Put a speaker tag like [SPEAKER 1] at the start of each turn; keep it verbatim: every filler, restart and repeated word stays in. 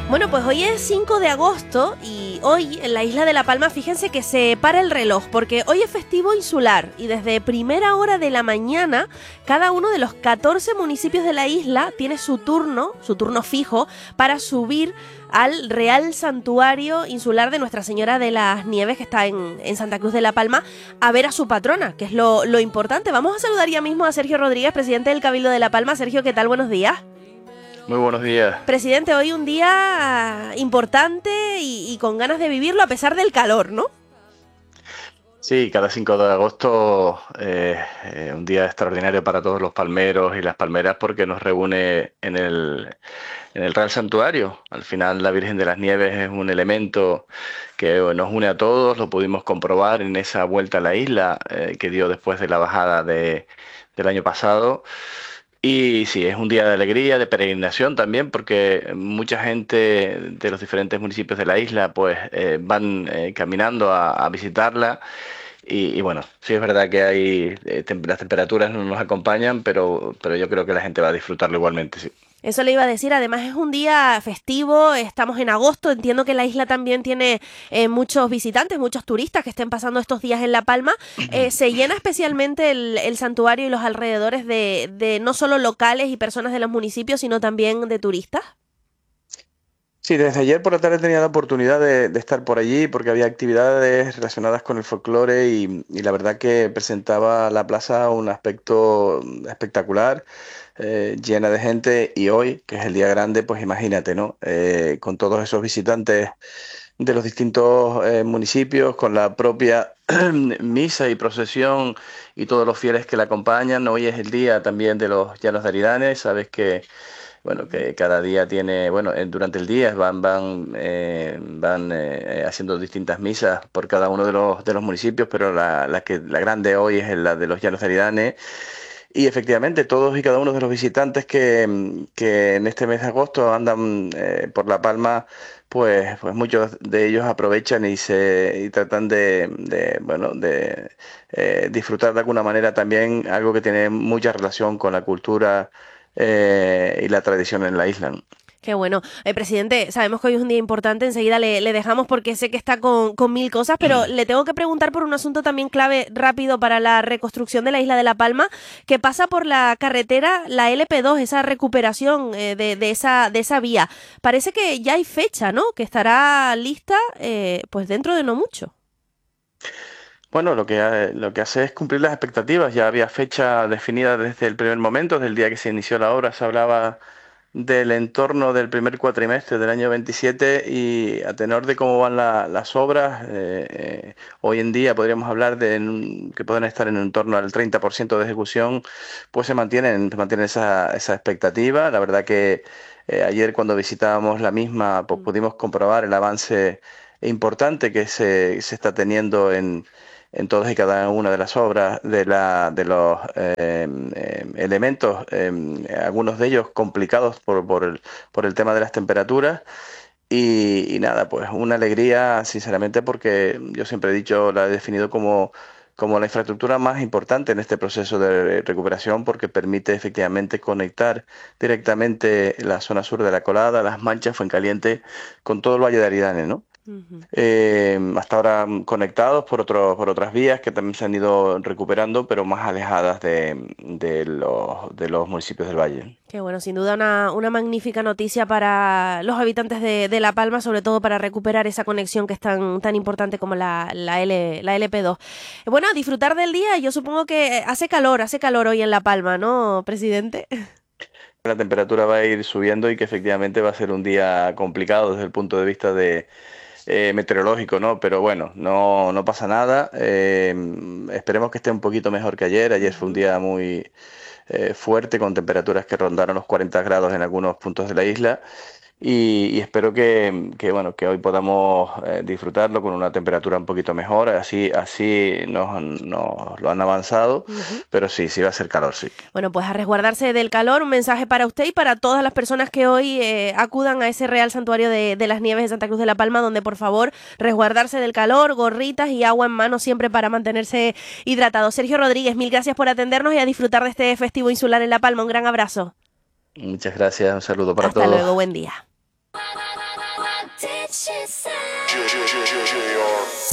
[SPEAKER 1] Bueno, pues hoy es cinco de agosto y hoy en la isla de La Palma, fíjense que se para el reloj porque hoy es festivo insular y desde primera hora de la mañana cada uno de los catorce municipios de la isla tiene su turno, su turno fijo para subir al Real Santuario Insular de Nuestra Señora de las Nieves, que está en, en Santa Cruz de La Palma, a ver a su patrona, que es lo, lo importante. Vamos a saludar ya mismo a Sergio Rodríguez, presidente del Cabildo de La Palma. Sergio, ¿qué tal? Buenos días.
[SPEAKER 2] Muy buenos días.
[SPEAKER 1] Presidente, hoy un día importante y, y con ganas de vivirlo a pesar del calor, ¿no?
[SPEAKER 2] Sí, cada cinco de agosto eh, eh, un día extraordinario para todos los palmeros y las palmeras porque nos reúne en el, en el Real Santuario. Al final la Virgen de las Nieves es un elemento que nos une a todos, lo pudimos comprobar en esa vuelta a la isla eh, que dio después de la bajada de, del año pasado. Y sí, es un día de alegría, de peregrinación también, porque mucha gente de los diferentes municipios de la isla pues eh, van eh, caminando a, a visitarla. Y, y bueno, sí es verdad que hay eh, tem- las temperaturas no nos acompañan, pero, pero yo creo que la gente va a disfrutarlo igualmente, sí.
[SPEAKER 1] Eso le iba a decir, además es un día festivo, estamos en agosto, entiendo que la isla también tiene eh, muchos visitantes, muchos turistas que estén pasando estos días en La Palma. Eh, se llena especialmente el, el santuario y los alrededores de, de no solo locales y personas de los municipios, sino también de turistas.
[SPEAKER 2] Sí, desde ayer por la tarde tenía la oportunidad de, de estar por allí porque había actividades relacionadas con el folclore y, y la verdad que presentaba la plaza un aspecto espectacular, eh, llena de gente, y hoy, que es el día grande, pues imagínate, ¿no? Eh, con todos esos visitantes de los distintos eh, municipios, con la propia misa y procesión y todos los fieles que la acompañan. Hoy es el día también de los Llanos de Aridane, sabes que bueno, que cada día tiene, bueno, eh, durante el día van, van, eh, van eh, haciendo distintas misas por cada uno de los, de los municipios, pero la, la que la grande hoy es la de los Llanos de Aridane. Y efectivamente, todos y cada uno de los visitantes que, mm, que en este mes de agosto andan eh, por La Palma, pues, pues muchos de ellos aprovechan y se y tratan de, de, bueno, de eh, disfrutar de alguna manera también algo que tiene mucha relación con la cultura eh, y la tradición en la isla, ¿no?
[SPEAKER 1] Qué bueno. Eh, presidente, sabemos que hoy es un día importante, enseguida le, le dejamos porque sé que está con, con mil cosas, pero le tengo que preguntar por un asunto también clave rápido para la reconstrucción de la isla de La Palma, que pasa por la carretera, la L P dos, esa recuperación eh, de, de, esa, de esa vía. Parece que ya hay fecha, ¿no? Que estará lista eh, pues dentro de no mucho.
[SPEAKER 2] Bueno, lo que, ha- lo que hace es cumplir las expectativas. Ya había fecha definida desde el primer momento, desde el día que se inició la obra. Se hablaba del entorno del primer cuatrimestre del año veintisiete, y a tenor de cómo van la- las obras, eh, eh, hoy en día podríamos hablar de en un- que pueden estar en un torno al treinta por ciento de ejecución, pues se mantienen, se mantiene esa, esa expectativa. La verdad que eh, ayer cuando visitábamos la misma, pues pudimos comprobar el avance importante que se, se está teniendo en en todas y cada una de las obras, de, la, de los eh, eh, elementos, eh, algunos de ellos complicados por, por, el, por el tema de las temperaturas. Y, y nada, pues una alegría, sinceramente, porque yo siempre he dicho, la he definido como, como la infraestructura más importante en este proceso de recuperación, porque permite efectivamente conectar directamente la zona sur de la Colada, Las Manchas, Fuencaliente, con todo el Valle de Aridane, ¿no?
[SPEAKER 1] Ujú.
[SPEAKER 2] Eh, hasta ahora mm, conectados por otros, por otras vías que también se han ido recuperando, pero más alejadas de, de los, de los municipios del valle.
[SPEAKER 1] Qué bueno, sin duda una, una magnífica noticia para los habitantes de, de La Palma, sobre todo para recuperar esa conexión que es tan, tan importante como la, la, L, la L P dos. Bueno, a disfrutar del día, yo supongo que hace calor, hace calor hoy en La Palma, ¿no, presidente?
[SPEAKER 2] La temperatura va a ir subiendo y que efectivamente va a ser un día complicado desde el punto de vista de eh, meteorológico, ¿no? Pero bueno, no, no pasa nada. Eh, esperemos que esté un poquito mejor que ayer. Ayer fue un
[SPEAKER 1] Ujú.
[SPEAKER 2] día muy eh, fuerte, con temperaturas que rondaron los cuarenta grados en algunos puntos de la isla. Y, y espero que, que, bueno, que hoy podamos eh, disfrutarlo con una temperatura un poquito mejor. Así, así nos, nos lo han avanzado,
[SPEAKER 1] Ujú.
[SPEAKER 2] pero sí, sí va a ser calor, sí.
[SPEAKER 1] Bueno, pues a resguardarse del calor, un mensaje para usted y para todas las personas que hoy eh, acudan a ese Real Santuario de, de las Nieves de Santa Cruz de La Palma, donde por favor resguardarse del calor, gorritas y agua en mano siempre para mantenerse hidratado. Sergio Rodríguez, mil gracias por atendernos y a disfrutar de este festivo insular en La Palma. Un gran abrazo.
[SPEAKER 2] Muchas gracias, un saludo para todos.
[SPEAKER 1] Hasta luego, buen día.
[SPEAKER 3] J- J- J- J- J-